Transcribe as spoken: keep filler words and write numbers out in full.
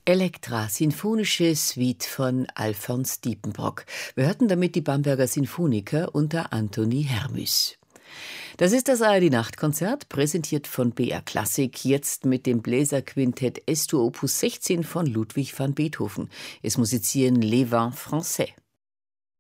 Elektra, sinfonische Suite von Alfons Diepenbrock. Wir hörten damit die Bamberger Sinfoniker unter Anthony Hermüß. Das ist das A R D-Nachtkonzert, präsentiert von B R Klassik, jetzt mit dem Bläserquintett Es-Dur Opus sechzehn von Ludwig van Beethoven. Es musizieren Les Vins Français.